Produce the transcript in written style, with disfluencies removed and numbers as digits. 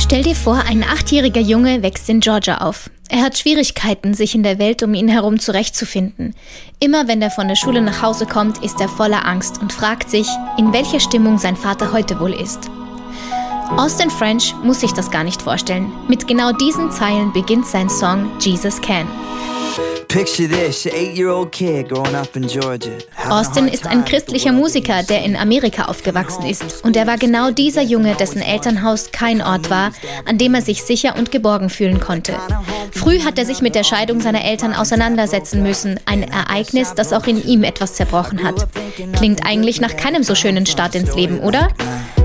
Stell dir vor, ein 8-jähriger Junge wächst in Georgia auf. Er hat Schwierigkeiten, sich in der Welt um ihn herum zurechtzufinden. Immer wenn er von der Schule nach Hause kommt, ist er voller Angst und fragt sich, in welcher Stimmung sein Vater heute wohl ist. Austin French muss sich das gar nicht vorstellen. Mit genau diesen Zeilen beginnt sein Song Jesus Can. Austin ist ein christlicher Musiker, der in Amerika aufgewachsen ist. Und er war genau dieser Junge, dessen Elternhaus kein Ort war, an dem er sich sicher und geborgen fühlen konnte. Früh hat er sich mit der Scheidung seiner Eltern auseinandersetzen müssen. Ein Ereignis, das auch in ihm etwas zerbrochen hat. Klingt eigentlich nach keinem so schönen Start ins Leben, oder?